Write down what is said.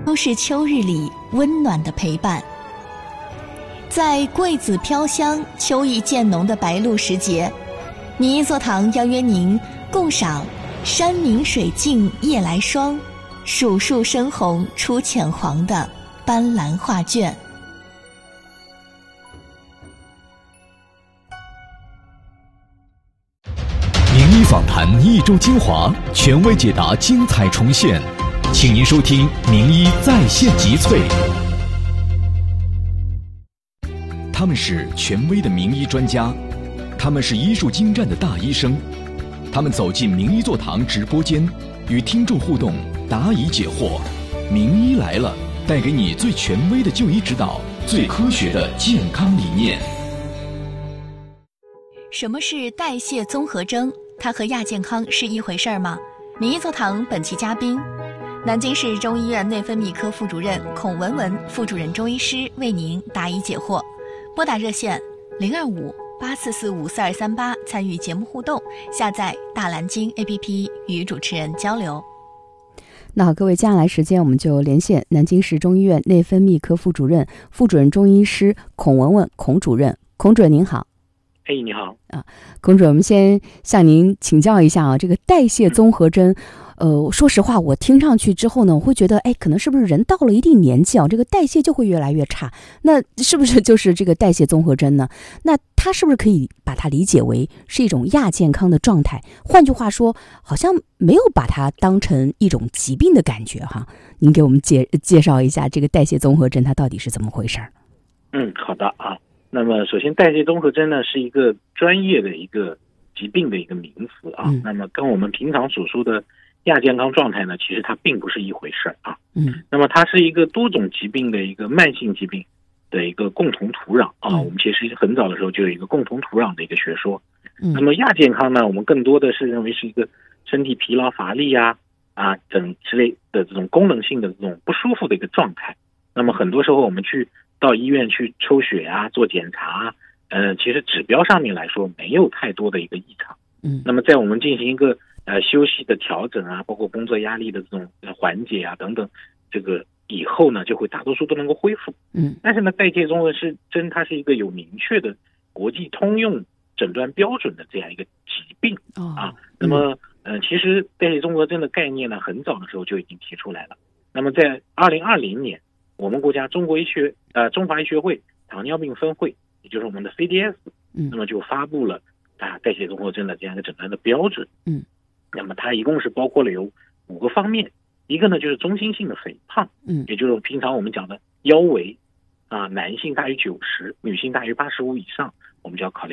都是秋日里温暖的陪伴。在桂子飘香、秋意渐浓的白露时节，明一座堂邀约您共赏山明水净夜来霜，数树深红出浅黄的斑斓画卷。 名医访谈一周精华，权威解答精彩重现，请您收听名医在线集萃。他们是权威的名医专家，他们是医术精湛的大医生，他们走进名医座堂直播间，与听众互动，答疑解惑。名医来了，带给你最权威的就医指导，最科学的健康理念。 什么是代谢综合征？它和亚健康是一回事吗？名医座堂本期嘉宾，南京市中医院内分泌科副主任孔文文副主任中医师为您答疑解惑。拨打热线025-844-54238参与节目互动，下载大蓝鲸 APP 与主持人交流。 那好，各位，接下来时间我们就连线南京市中医院内分泌科副主任副主任中医师孔文文孔主任。孔主任您好。 你好啊，孔主任，我们先向您请教一下啊，这个代谢综合征，说实话，我听上去之后呢，我会觉得，可能是不是人到了一定年纪啊，这个代谢就会越来越差？那是不是就是这个代谢综合征呢？那它是不是可以把它理解为是一种亚健康的状态？换句话说，好像没有把它当成一种疾病的感觉哈。您给我们介绍一下这个代谢综合征它到底是怎么回事？ 好的啊。那么首先代谢综合征呢是一个专业的一个疾病的一个名词啊，那么跟我们平常所说的亚健康状态呢，其实它并不是一回事啊。那么它是一个多种疾病的一个慢性疾病的一个共同土壤啊。我们其实很早的时候就有一个共同土壤的一个学说。那么亚健康呢，我们更多的是认为是一个身体疲劳乏力等之类的这种功能性的这种不舒服的一个状态。那么很多时候我们到医院去抽血做检查其实指标上面来说没有太多的一个异常。那么在我们进行一个休息的调整包括工作压力的这种缓解等等，这个以后呢就会大多数都能够恢复。但是呢，代谢综合征它是一个有明确的国际通用诊断标准的这样一个疾病那么其实代谢综合征的概念呢，很早的时候就已经提出来了。那么在2020年，我们国家中华医学会糖尿病分会，也就是我们的 CDS，那么就发布了代谢综合征的这样一个诊断的标准。那么它一共是包括了有5个方面。一个呢就是中心性的肥胖，也就是平常我们讲的腰围男性大于90，女性大于85以上，我们就要考虑